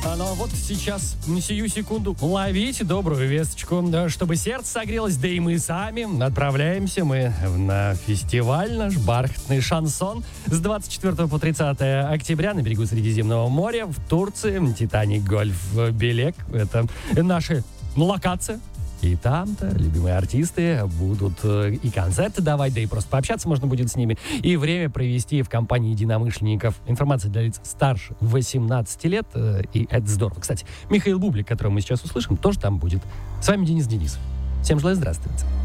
Но вот сейчас, на сию секунду, ловите добрую весточку, да, чтобы сердце согрелось, да и мы сами отправляемся на фестиваль наш «Бархатный шансон» с 24 по 30 октября на берегу Средиземного моря в Турции. «Титаник Гольф Белек» — это наша локация. И там-то любимые артисты будут и концерты давать, да и просто пообщаться можно будет с ними, и время провести в компании единомышленников. Информация для лиц старше 18 лет, и это здорово. Кстати, Михаил Бублик, которого мы сейчас услышим, тоже там будет. С вами Денис Денисов. Всем желаю здравствуйте.